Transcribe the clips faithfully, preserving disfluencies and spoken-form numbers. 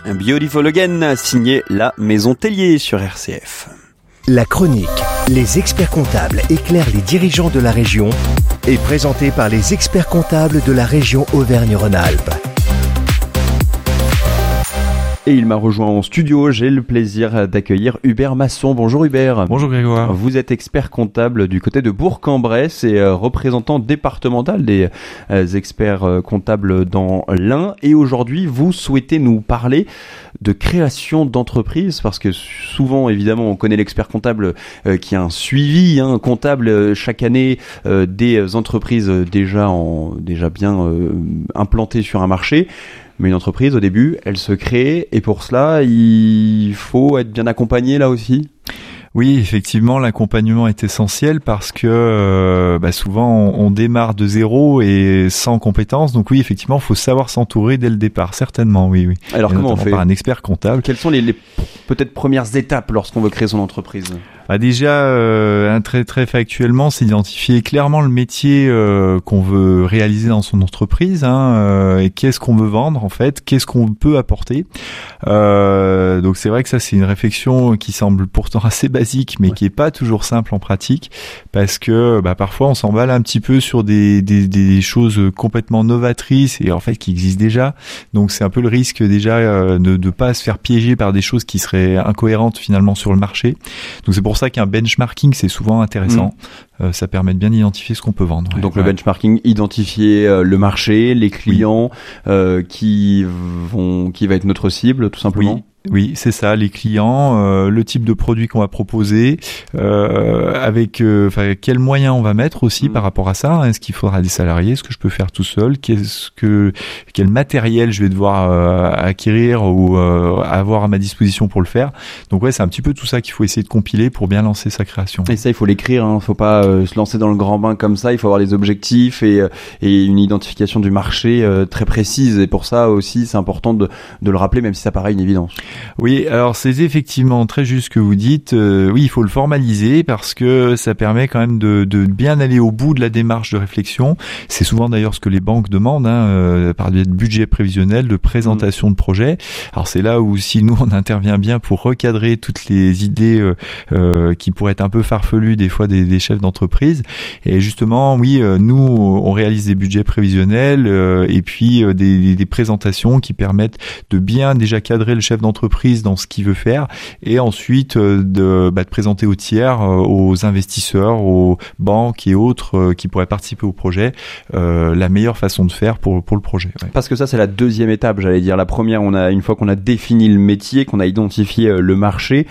Beautiful Again, signé La Maison Tellier sur R C F. La chronique, les experts comptables éclairent les dirigeants de la région, est présentée par les experts comptables de la région Auvergne-Rhône-Alpes. Et il m'a rejoint en studio, j'ai le plaisir d'accueillir Hubert Masson. Bonjour Hubert. Bonjour Grégoire. Vous êtes expert comptable du côté de Bourg-en-Bresse et représentant départemental des experts comptables dans l'Ain. Et aujourd'hui, vous souhaitez nous parler de création d'entreprise, parce que souvent, évidemment, on connaît l'expert comptable qui a un suivi hein, comptable chaque année euh, des entreprises déjà, en, déjà bien euh, implantées sur un marché. Mais une entreprise, au début, elle se crée et pour cela, il faut être bien accompagné là aussi. Oui, effectivement, l'accompagnement est essentiel parce que euh, bah souvent on, on démarre de zéro et sans compétences. Donc oui, effectivement, il faut savoir s'entourer dès le départ, certainement. Oui, oui. Alors et comment on fait par un expert comptable. Quelles sont les, les peut-être premières étapes lorsqu'on veut créer son entreprise ? Bah déjà, euh, très très factuellement, c'est d'identifier clairement le métier euh, qu'on veut réaliser dans son entreprise, hein, euh, et qu'est-ce qu'on veut vendre en fait, qu'est-ce qu'on peut apporter. Euh, donc c'est vrai que ça c'est une réflexion qui semble pourtant assez basique, mais ouais. qui est pas toujours simple en pratique, parce que bah, parfois on s'emballe un petit peu sur des, des des choses complètement novatrices et en fait qui existent déjà. Donc c'est un peu le risque déjà euh, de de pas se faire piéger par des choses qui seraient incohérentes finalement sur le marché. Donc c'est pour C'est pour ça qu'un benchmarking, c'est souvent intéressant. Mmh. Euh, ça permet de bien identifier ce qu'on peut vendre. Donc ouais. le benchmarking, identifier euh, le marché, les clients oui. euh, qui vont, qui va être notre cible, tout simplement. Oui. Oui, c'est ça, les clients, euh, le type de produit qu'on va proposer, euh, avec euh, enfin, quels moyens on va mettre aussi mmh. par rapport à ça. Est-ce qu'il faudra des salariés? Est-ce que je peux faire tout seul? Qu'est-ce que quel matériel je vais devoir euh, acquérir ou euh, avoir à ma disposition pour le faire? Donc ouais, c'est un petit peu tout ça qu'il faut essayer de compiler pour bien lancer sa création. Et ça, il faut l'écrire. Hein. Faut pas euh, se lancer dans le grand bain comme ça. Il faut avoir les objectifs et et une identification du marché euh, très précise. Et pour ça aussi, c'est important de de le rappeler, même si ça paraît une évidence. Oui, alors c'est effectivement très juste ce que vous dites. Euh, oui, il faut le formaliser parce que ça permet quand même de, de bien aller au bout de la démarche de réflexion. C'est souvent d'ailleurs ce que les banques demandent, hein, euh, par le budget prévisionnel, de présentation mmh. de projet. Alors c'est là où si nous on intervient bien pour recadrer toutes les idées euh, euh, qui pourraient être un peu farfelues des fois des, des chefs d'entreprise. Et justement, oui, euh, nous on réalise des budgets prévisionnels euh, et puis euh, des, des présentations qui permettent de bien déjà cadrer le chef d'entreprise dans ce qu'il veut faire et ensuite euh, de, bah, de présenter aux tiers, euh, aux investisseurs, aux banques et autres euh, qui pourraient participer au projet euh, la meilleure façon de faire pour, pour le projet. Ouais. Parce que ça c'est la deuxième étape, j'allais dire. La première, on a une fois qu'on a défini le métier, qu'on a identifié euh, le marché,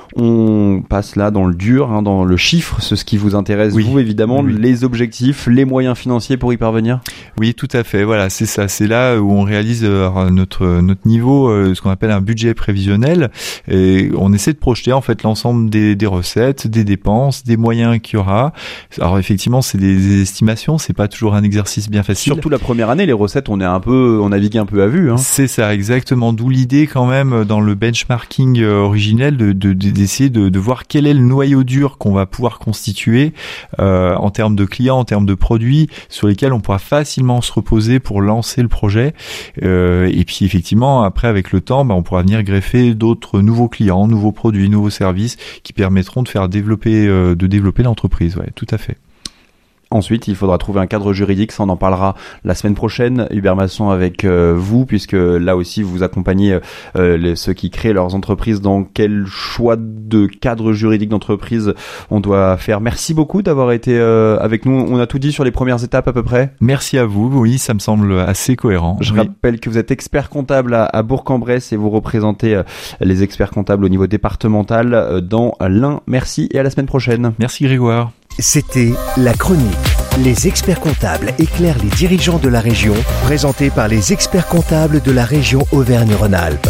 on passe là dans le dur, hein, dans le chiffre, c'est ce qui vous intéresse, oui. vous évidemment, oui. les objectifs, les moyens financiers pour y parvenir. Oui, tout à fait. Voilà, c'est ça. C'est là où on réalise euh, notre notre niveau, euh, ce qu'on appelle un budget prévisionnel, et on essaie de projeter en fait l'ensemble des, des recettes, des dépenses, des moyens qu'il y aura. Alors effectivement, c'est des, des estimations, c'est pas toujours un exercice bien facile. Surtout la première année, les recettes, on est un peu, on navigue un peu à vue. Hein. C'est ça, exactement. D'où l'idée quand même dans le benchmarking originel de, de, de d'essayer de, de voir quel est le noyau dur qu'on va pouvoir constituer euh, en termes de clients, en termes de produits sur lesquels on pourra facilement se reposer pour lancer le projet. Euh, et puis effectivement, après avec le temps, bah, on pourra venir greffer d'autres nouveaux clients, nouveaux produits, nouveaux services qui permettront de faire développer, euh, de développer l'entreprise. Ouais, tout à fait. Ensuite, il faudra trouver un cadre juridique, ça on en parlera la semaine prochaine, Hubert Masson, avec euh, vous, puisque là aussi vous accompagnez euh, les, ceux qui créent leurs entreprises dans quel choix de cadre juridique d'entreprise on doit faire. Merci beaucoup d'avoir été euh, avec nous, on a tout dit sur les premières étapes à peu près. Merci à vous, oui, ça me semble assez cohérent. Je oui. rappelle que vous êtes expert comptable à, à Bourg-en-Bresse et vous représentez euh, les experts comptables au niveau départemental euh, dans l'Ain. Merci et à la semaine prochaine. Merci Grégoire. C'était La Chronique. Les experts comptables éclairent les dirigeants de la région, présentés par les experts comptables de la région Auvergne-Rhône-Alpes.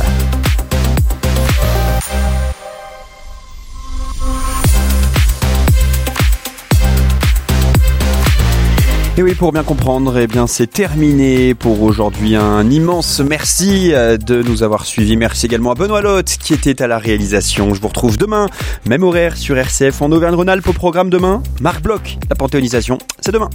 Et oui, pour bien comprendre, eh bien, c'est terminé pour aujourd'hui. Un immense merci de nous avoir suivis. Merci également à Benoît Lotte qui était à la réalisation. Je vous retrouve demain, même horaire sur R C F en Auvergne-Rhône-Alpes. Au programme demain, Marc Bloch, la panthéonisation, c'est demain.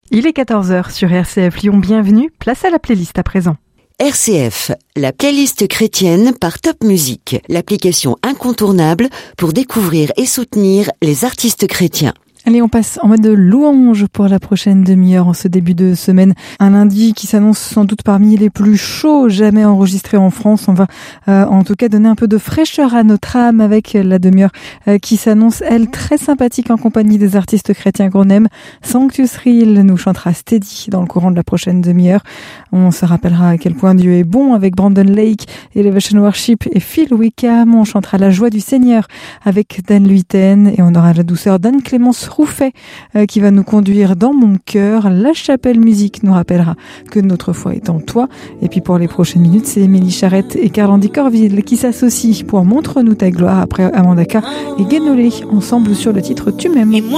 Il est quatorze heures sur R C F Lyon, bienvenue, place à la playlist à présent. R C F, la playlist chrétienne par Top Music, l'application incontournable pour découvrir et soutenir les artistes chrétiens. Allez, on passe en mode louange pour la prochaine demi-heure en ce début de semaine. Un lundi qui s'annonce sans doute parmi les plus chauds jamais enregistrés en France. On va euh, en tout cas donner un peu de fraîcheur à notre âme avec la demi-heure euh, qui s'annonce, elle, très sympathique en compagnie des artistes chrétiens qu'on aime. Sanctus Reel nous chantera Steady dans le courant de la prochaine demi-heure. On se rappellera à quel point Dieu est bon avec Brandon Lake, Elevation Worship et Phil Wickham. On chantera La joie du Seigneur avec Dan Luyten et on aura la douceur d'Anne-Clémence Rouffet euh, qui va nous conduire dans mon cœur. La Chapelle Musique nous rappellera que notre foi est en toi. Et puis pour les prochaines minutes, c'est Émilie Charrette et Carl-Andy Corville qui s'associent pour Montre-nous ta gloire après Amanda K et Guénolé ensemble sur le titre Tu m'aimes.